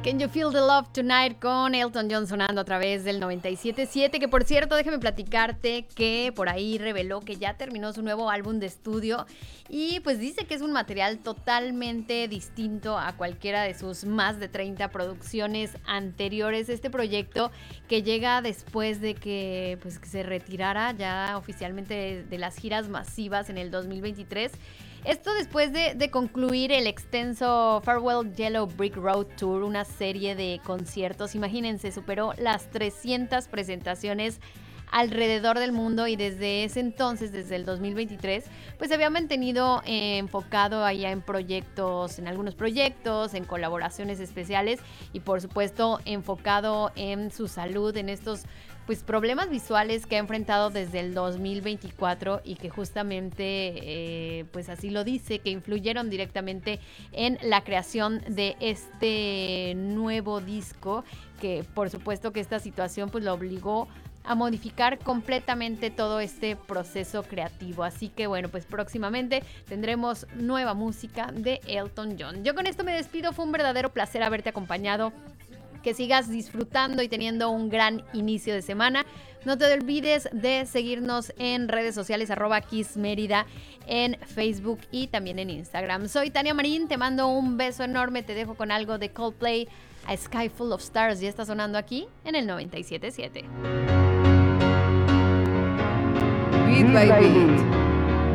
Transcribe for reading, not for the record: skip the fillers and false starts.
Can You Feel the Love Tonight con Elton John sonando a través del 97.7, que por cierto, déjame platicarte que por ahí reveló que ya terminó su nuevo álbum de estudio y pues dice que es un material totalmente distinto a cualquiera de sus más de 30 producciones anteriores. Este proyecto que llega después de que, pues, que se retirara ya oficialmente de las giras masivas en el 2023. Esto después de concluir el extenso Farewell Yellow Brick Road Tour, una serie de conciertos. Imagínense, superó las 300 presentaciones alrededor del mundo y desde ese entonces, desde el 2023, pues se había mantenido enfocado allá en proyectos, en algunos proyectos, en colaboraciones especiales y por supuesto enfocado en su salud, en estos pues problemas visuales que ha enfrentado desde el 2024 y que justamente pues así lo dice, que influyeron directamente en la creación de este nuevo disco, que por supuesto que esta situación pues lo obligó a modificar completamente todo este proceso creativo. Así que bueno, pues próximamente tendremos nueva música de Elton John. Yo con esto me despido, fue un verdadero placer haberte acompañado. Que sigas disfrutando y teniendo un gran inicio de semana. No te olvides de seguirnos en redes sociales @KissMérida en Facebook y también en Instagram. Soy Tania Marín, te mando un beso enorme, te dejo con algo de Coldplay, A Sky Full of Stars, ya está sonando aquí en el 97.7. Beat by Beat.